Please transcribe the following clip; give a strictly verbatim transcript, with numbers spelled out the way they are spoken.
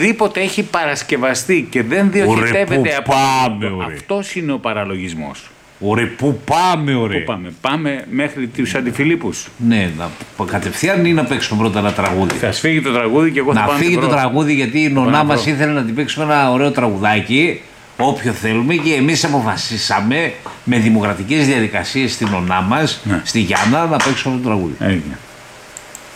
οτιδήποτε έχει παρασκευαστεί και δεν διοχετεύεται από πάμε, αυτός είναι ο παραλογισμός. Ωραία, πού πάμε, ωραία. Πού πάμε, πάμε μέχρι τους Αντιφιλίππους. Ναι, να, κατευθείαν ή να παίξουμε πρώτα ένα τραγούδι. Θα σφύγει το τραγούδι και εγώ θα να πάω. Να φύγει το τραγούδι, γιατί η νονά μας ήθελε να την παίξουμε ένα ωραίο τραγουδάκι, όποιο θέλουμε, και εμείς αποφασίσαμε με δημοκρατικές διαδικασίες στην νονά μας, ναι, στη Γιάννα, να παίξουμε το τραγούδι. Έγινε.